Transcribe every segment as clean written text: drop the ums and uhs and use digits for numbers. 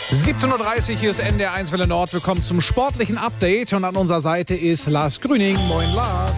17:30 Uhr, hier ist NDR 1 Welle Nord. Willkommen zum sportlichen Update. Und an unserer Seite ist Lars Grüning. Moin, Lars.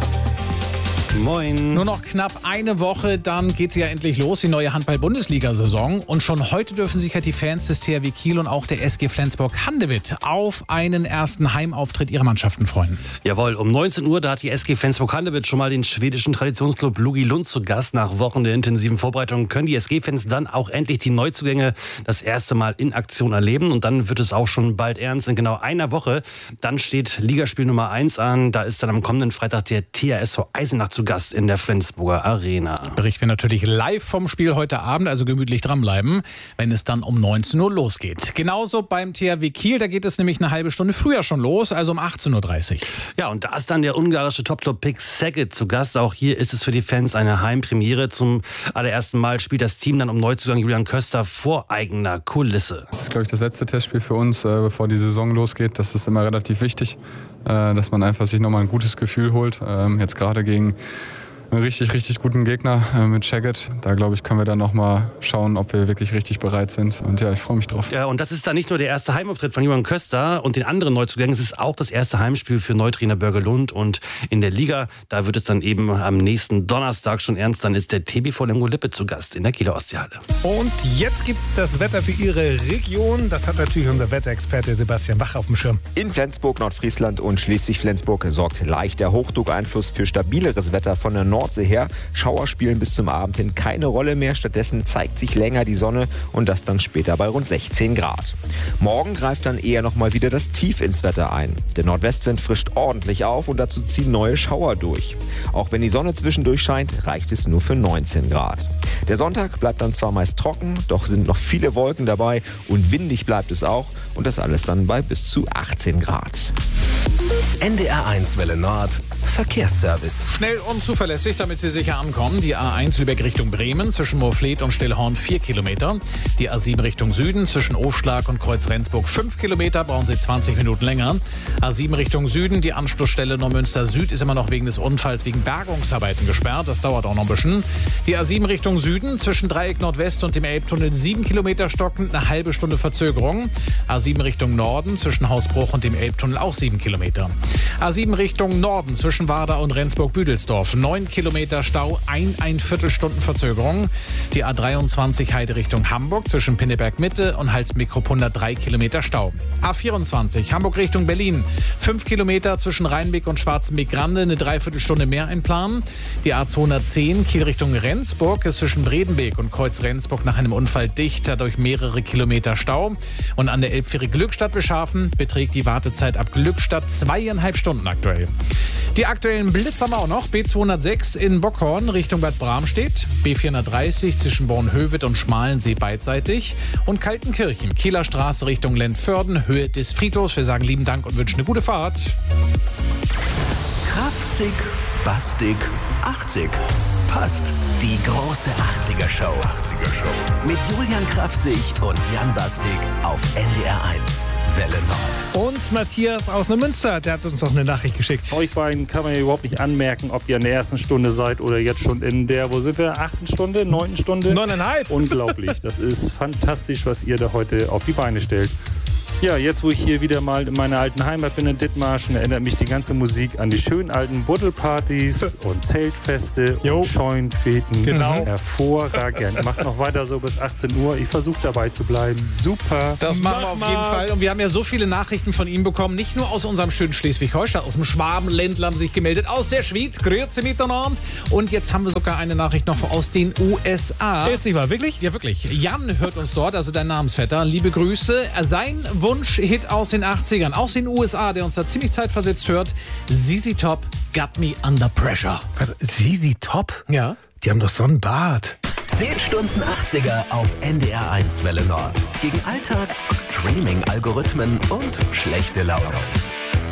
Moin. Nur noch knapp eine Woche, dann geht sie ja endlich los, die neue Handball-Bundesliga-Saison. Und schon heute dürfen sich ja die Fans des THW Kiel und auch der SG Flensburg-Handewitt auf einen ersten Heimauftritt ihrer Mannschaften freuen. Jawohl, um 19 Uhr, da hat die SG Flensburg-Handewitt schon mal den schwedischen Traditionsclub Lugi Lund zu Gast. Nach Wochen der intensiven Vorbereitung können die SG-Fans dann auch endlich die Neuzugänge das erste Mal in Aktion erleben. Und dann wird es auch schon bald ernst. In genau einer Woche, dann steht Ligaspiel Nummer 1 an. Da ist dann am kommenden Freitag der THSV Eisenach zu Gast in der Flensburger Arena. Berichten wir natürlich live vom Spiel heute Abend, also gemütlich dranbleiben, wenn es dann um 19 Uhr losgeht. Genauso beim THW Kiel, da geht es nämlich eine halbe Stunde früher schon los, also um 18:30 Uhr. Ja, und da ist dann der ungarische Top-Club PIK Szeged zu Gast. Auch hier ist es für die Fans eine Heimpremiere. Zum allerersten Mal spielt das Team dann um Neuzugang Julian Köster vor eigener Kulisse. Das ist, glaube ich, das letzte Testspiel für uns, bevor die Saison losgeht. Das ist immer relativ wichtig, dass man einfach sich nochmal ein gutes Gefühl holt. Jetzt gerade gegen einen richtig guten Gegner mit Szeged. Da, glaube ich, können wir dann nochmal schauen, ob wir wirklich richtig bereit sind. Und ja, ich freue mich drauf. Ja, und das ist dann nicht nur der erste Heimauftritt von Julian Köster und den anderen Neuzugängen. Es ist auch das erste Heimspiel für Neutrainer Börge Lund. Und in der Liga, da wird es dann eben am nächsten Donnerstag schon ernst. Dann ist der TBV Lemgo-Lippe zu Gast in der Kieler Ostseehalle. Und jetzt gibt es das Wetter für Ihre Region. Das hat natürlich unser Wetterexperte Sebastian Wach auf dem Schirm. In Flensburg, Nordfriesland und Schleswig-Flensburg sorgt leichter Hochdruckeinfluss für stabileres Wetter von der Nordsee her. Schauer spielen bis zum Abend hin keine Rolle mehr. Stattdessen zeigt sich länger die Sonne und das dann später bei rund 16 Grad. Morgen greift dann eher noch mal wieder das Tief ins Wetter ein. Der Nordwestwind frischt ordentlich auf und dazu ziehen neue Schauer durch. Auch wenn die Sonne zwischendurch scheint, reicht es nur für 19 Grad. Der Sonntag bleibt dann zwar meist trocken, doch sind noch viele Wolken dabei und windig bleibt es auch. Und das alles dann bei bis zu 18 Grad. NDR 1 Welle Nord Verkehrsservice. Schnell und zuverlässig, damit Sie sicher ankommen. Die A1 Lübeck Richtung Bremen zwischen Moorfleet und Stillhorn 4 Kilometer. Die A7 Richtung Süden zwischen Ofschlag und Kreuz Rendsburg 5 Kilometer, brauchen Sie 20 Minuten länger. A7 Richtung Süden, die Anschlussstelle Neumünster Süd ist immer noch wegen des Unfalls wegen Bergungsarbeiten gesperrt. Das dauert auch noch ein bisschen. Die A7 Richtung Süden zwischen Dreieck Nordwest und dem Elbtunnel 7 Kilometer stockend, eine halbe Stunde Verzögerung. A7 Richtung Norden zwischen Hausbruch und dem Elbtunnel auch 7 Kilometer. A7 Richtung Norden zwischen Warder und Rendsburg-Büdelsdorf 9 Kilometer Stau, ein Viertelstunden Verzögerung. Die A23 Heide Richtung Hamburg zwischen Pinneberg Mitte und Halsmikrup 103 Kilometer Stau. A24 Hamburg Richtung Berlin 5 Kilometer zwischen Rheinbeck und Schwarzenbeck-Grande, eine Dreiviertelstunde mehr einplanen. Die A210 Kiel Richtung Rendsburg ist zwischen Bredenbeek und Kreuz Rendsburg nach einem Unfall dicht, dadurch mehrere Kilometer Stau. Und an der Elbfähre Glückstadt Beschafen beträgt die Wartezeit ab Glückstadt 2,5 Stunden aktuell. Die aktuellen Blitz haben wir auch noch. B206 in Bockhorn Richtung Bad Bramstedt. B430 zwischen Bornhöved und Schmalensee beidseitig. Und Kaltenkirchen, Kieler Straße Richtung Lentförden, Höhe des Friedhofs. Wir sagen lieben Dank und wünschen eine gute Fahrt. Kraftzig, bastig, 80. Passt. Die große 80er-Show. Mit Julian Kraftzig und Jan Bastig auf NDR 1 Welle Nord. Und Matthias aus Neumünster, der hat uns noch eine Nachricht geschickt. Euch beiden kann man ja überhaupt nicht anmerken, ob ihr in der ersten Stunde seid oder jetzt schon in der, wo sind wir, 8. Stunde, 9. Stunde? 9,5. Unglaublich. Das ist fantastisch, was ihr da heute auf die Beine stellt. Ja, jetzt wo ich hier wieder mal in meiner alten Heimat bin in Dithmarschen, erinnert mich die ganze Musik an die schönen alten Buddelpartys und Zeltfeste und Scheunenfeten. Genau. Hervorragend. Macht noch weiter so bis 18 Uhr. Ich versuche dabei zu bleiben. Super. Das machen wir auf jeden Fall. Und wir haben ja so viele Nachrichten von ihm bekommen. Nicht nur aus unserem schönen Schleswig-Holstein, aus dem Schwabenländler haben sich gemeldet, aus der Schweiz, grüezi miteinander. Und jetzt haben wir sogar eine Nachricht noch aus den USA. Ist nicht wahr, wirklich? Ja, wirklich. Jan hört uns dort, also dein Namensvetter. Liebe Grüße. Sein Wunsch-Hit aus den 80ern, aus den USA, der uns da ziemlich zeitversetzt hört. ZZ Top, Got Me Under Pressure. Was, ZZ Top? Ja. Die haben doch so einen Bart. 10 Stunden 80er auf NDR 1 Welle Nord. Gegen Alltag, Streaming-Algorithmen und schlechte Laune.